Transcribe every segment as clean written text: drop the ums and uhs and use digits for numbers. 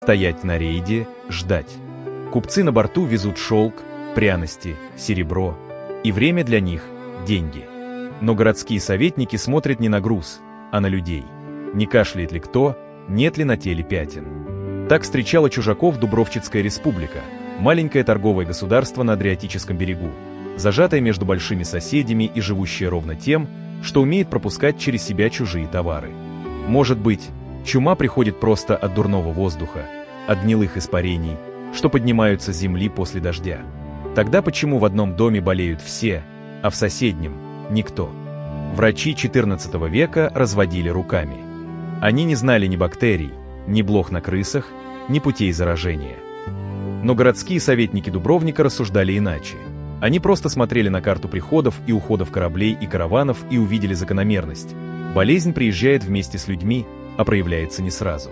Стоять на рейде, ждать. Купцы на борту везут шелк, пряности, серебро, и время для них – деньги. Но городские советники смотрят не на груз, а на людей. Не кашляет ли кто, нет ли на теле пятен. Так встречала чужаков Дубровчицкая республика, маленькое торговое государство на Адриатическом берегу, зажатое между большими соседями и живущее ровно тем, что умеет пропускать через себя чужие товары. Может быть, чума приходит просто от дурного воздуха, от гнилых испарений, что поднимаются с земли после дождя. Тогда почему в одном доме болеют все, а в соседнем – никто? Врачи XIV века разводили руками. Они не знали ни бактерий, ни блох на крысах, ни путей заражения. Но городские советники Дубровника рассуждали иначе. Они просто смотрели на карту приходов и уходов кораблей и караванов и увидели закономерность. Болезнь приезжает вместе с людьми, а проявляется не сразу.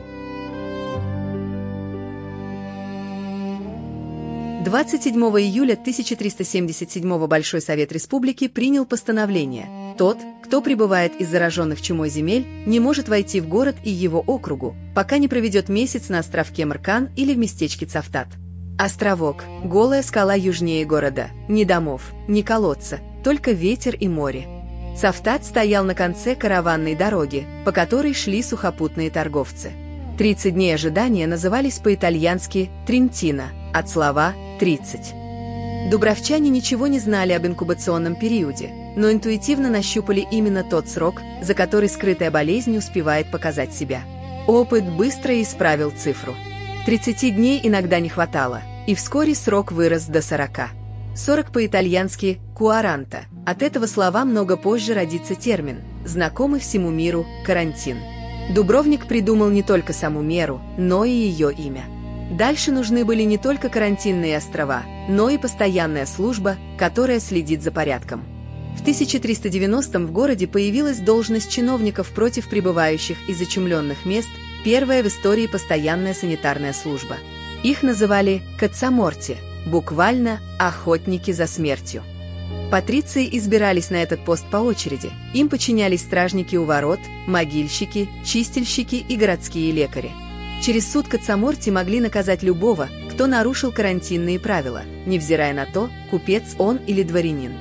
27 июля 1377 Большой Совет Республики принял постановление: тот, кто прибывает из зараженных чумой земель, не может войти в город и его округу, пока не проведет месяц на островке Маркан или в местечке Цавтат. Островок – голая скала южнее города, ни домов, ни колодца, только ветер и море. Цавтат стоял на конце караванной дороги, по которой шли сухопутные торговцы. 30 дней ожидания назывались по-итальянски «трентино», от слова «30». Дубровчане ничего не знали об инкубационном периоде, но интуитивно нащупали именно тот срок, за который скрытая болезнь успевает показать себя. Опыт быстро исправил цифру. 30 дней иногда не хватало, и вскоре срок вырос до 40. 40 по-итальянски «куаранта». От этого слова много позже родится термин, знакомый всему миру «карантин». Дубровник придумал не только саму меру, но и ее имя. Дальше нужны были не только карантинные острова, но и постоянная служба, которая следит за порядком. В 1390-м в городе появилась должность чиновников против прибывающих из зачумленных мест, первая в истории постоянная санитарная служба. Их называли «кацаморти», буквально «охотники за смертью». Патриции избирались на этот пост по очереди. Им подчинялись стражники у ворот, могильщики, чистильщики и городские лекари. Через суд кацаморти могли наказать любого, кто нарушил карантинные правила, невзирая на то, купец он или дворянин.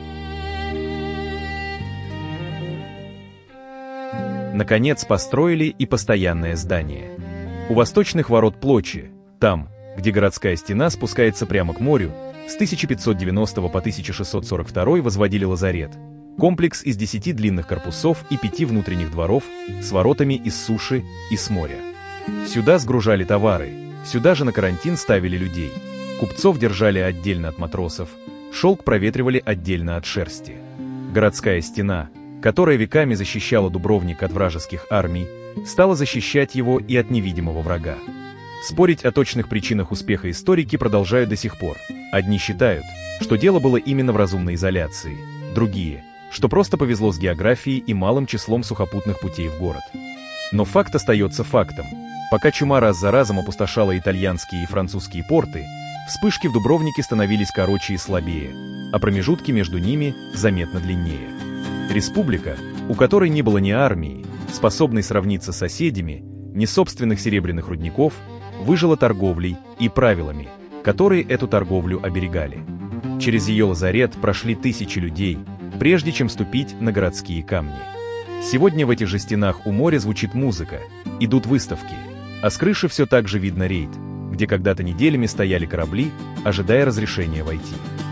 Наконец построили и постоянное здание. У восточных ворот Плочи, там, где городская стена спускается прямо к морю, с 1590 по 1642 возводили лазарет. Комплекс из 10 длинных корпусов и 5 внутренних дворов с воротами из суши и с моря. Сюда сгружали товары, сюда же на карантин ставили людей. Купцов держали отдельно от матросов, шелк проветривали отдельно от шерсти. Городская стена, которая веками защищала Дубровник от вражеских армий, стала защищать его и от невидимого врага. Спорить о точных причинах успеха историки продолжают до сих пор. Одни считают, что дело было именно в разумной изоляции, другие, что просто повезло с географией и малым числом сухопутных путей в город. Но факт остается фактом. Пока чума раз за разом опустошала итальянские и французские порты, вспышки в Дубровнике становились короче и слабее, а промежутки между ними заметно длиннее. Республика, у которой не было ни армии, способной сравниться с соседями, ни собственных серебряных рудников, выжила торговлей и правилами, которые эту торговлю оберегали. Через ее лазарет прошли тысячи людей, прежде чем ступить на городские камни. Сегодня в этих же стенах у моря звучит музыка, идут выставки, а с крыши все так же видно рейд, где когда-то неделями стояли корабли, ожидая разрешения войти.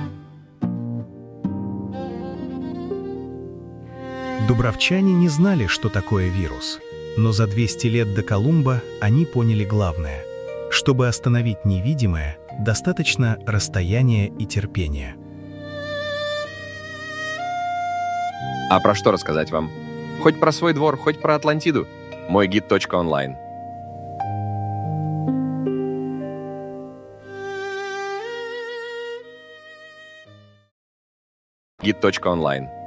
Дубровчане не знали, что такое вирус, но за 200 лет до Колумба они поняли главное. Чтобы остановить невидимое, достаточно расстояния и терпения. А про что рассказать вам? Хоть про свой двор, хоть про Атлантиду. Мой гид.онлайн. Гид.онлайн.